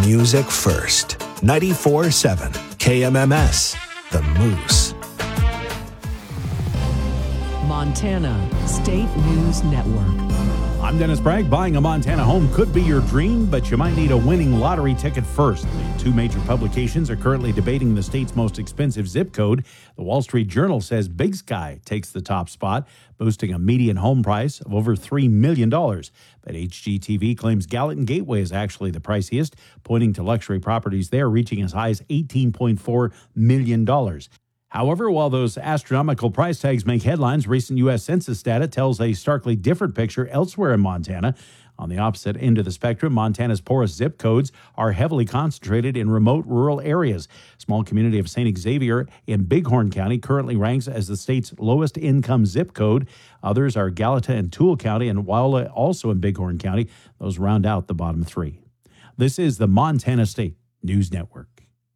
music first. 94.7 KMMS, The Moose. Montana State News Network. I'm Dennis Bragg. Buying a Montana home could be your dream, but you might need a winning lottery ticket first. The two major publications are currently debating the state's most expensive zip code. The Wall Street Journal says Big Sky takes the top spot, boasting a median home price of over $3 million. But HGTV claims Gallatin Gateway is actually the priciest, pointing to luxury properties there reaching as high as $18.4 million. However, while those astronomical price tags make headlines, recent U.S. Census data tells a starkly different picture elsewhere in Montana. On the opposite end of the spectrum, Montana's poorest zip codes are heavily concentrated in remote rural areas. Small community of St. Xavier in Bighorn County currently ranks as the state's lowest income zip code. Others are Gallatin and Toole County, and Wildwood, also in Bighorn County. Those round out the bottom three. This is the Montana State News Network.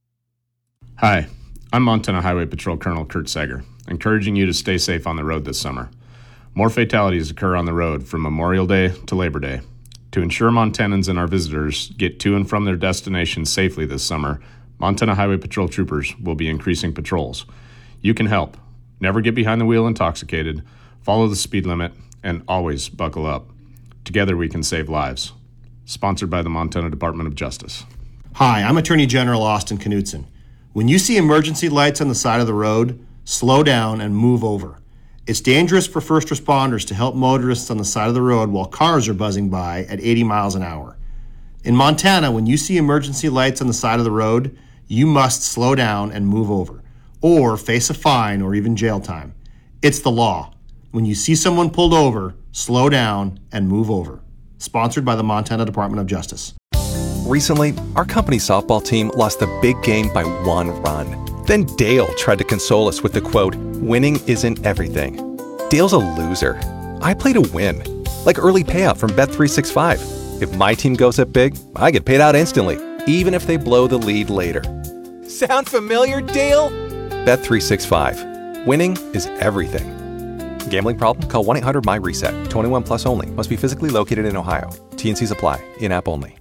Hi. I'm Montana Highway Patrol Colonel Kurt Sager, encouraging you to stay safe on the road this summer. More fatalities occur on the road from Memorial Day to Labor Day. To ensure Montanans and our visitors get to and from their destinations safely this summer, Montana Highway Patrol troopers will be increasing patrols. You can help. Never get behind the wheel intoxicated, follow the speed limit, and always buckle up. Together we can save lives. Sponsored by the Montana Department of Justice. Hi, I'm Attorney General Austin Knudsen. When you see emergency lights on the side of the road, slow down and move over. It's dangerous for first responders to help motorists on the side of the road while cars are buzzing by at 80 miles an hour. In Montana, when you see emergency lights on the side of the road, you must slow down and move over, or face a fine or even jail time. It's the law. When you see someone pulled over, slow down and move over. Sponsored by the Montana Department of Justice. Recently, our company softball team lost the big game by 1 run. Then Dale tried to console us with the quote, "Winning isn't everything." Dale's a loser. I play to win, like early payout from Bet365. If my team goes up big, I get paid out instantly, even if they blow the lead later. Sound familiar, Dale? Bet365. Winning is everything. Gambling problem? Call 1-800-MY-RESET. 21 plus only. Must be physically located in Ohio. T&Cs apply. In-app only.